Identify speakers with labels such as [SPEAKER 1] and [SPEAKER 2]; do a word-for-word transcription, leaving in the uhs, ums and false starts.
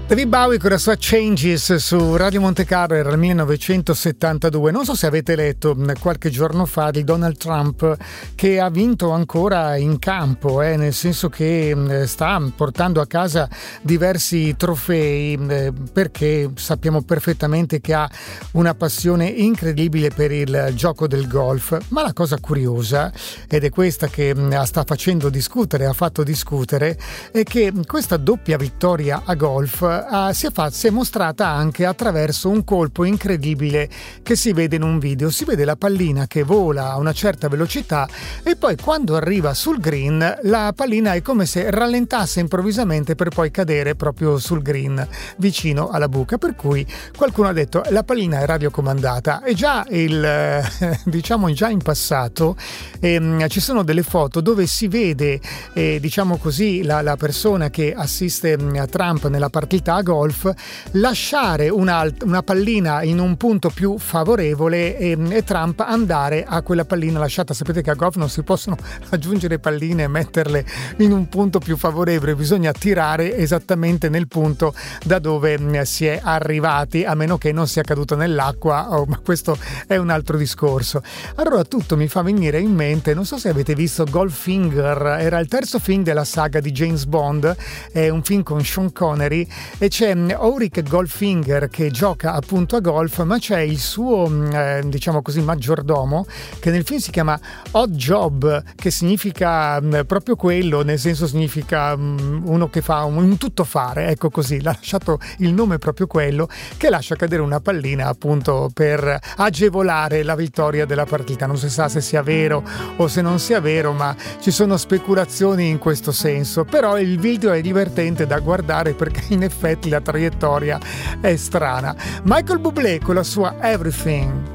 [SPEAKER 1] David Bowie con la sua Changes su Radio Monte Carlo, era il millenovecentosettantadue. Non so se avete letto qualche giorno fa di Donald Trump, che ha vinto ancora in campo, eh, nel senso che sta portando a casa diversi trofei, eh, perché sappiamo perfettamente che ha una passione incredibile per il gioco del golf. Ma la cosa curiosa, ed è questa che sta facendo discutere, ha fatto discutere, è che questa doppia vittoria a golf Uh, si, è fa- si è mostrata anche attraverso un colpo incredibile che si vede in un video. Si vede la pallina che vola a una certa velocità e poi quando arriva sul green la pallina è come se rallentasse improvvisamente per poi cadere proprio sul green vicino alla buca, per cui qualcuno ha detto la pallina è radiocomandata. E già il eh, diciamo già in passato ehm, ci sono delle foto dove si vede eh, diciamo così la, la persona che assiste a Trump nella partita a golf lasciare una, una pallina in un punto più favorevole e, e Trump andare a quella pallina lasciata. Sapete che a golf non si possono aggiungere palline e metterle in un punto più favorevole, bisogna tirare esattamente nel punto da dove si è arrivati, a meno che non sia caduto nell'acqua, oh, ma questo è un altro discorso. Allora tutto mi fa venire in mente, non so se avete visto Goldfinger, era il terzo film della saga di James Bond, è un film con Sean Connery e c'è Auric Goldfinger che gioca appunto a golf, ma c'è il suo eh, diciamo così maggiordomo che nel film si chiama Odd Job, che significa mh, proprio quello, nel senso significa mh, uno che fa un, un tuttofare, ecco così, l'ha lasciato il nome proprio quello, che lascia cadere una pallina appunto per agevolare la vittoria della partita. Non si sa se sia vero o se non sia vero, ma ci sono speculazioni in questo senso, però il video è divertente da guardare perché in effetti la traiettoria è strana. Michael Bublé con la sua Everything.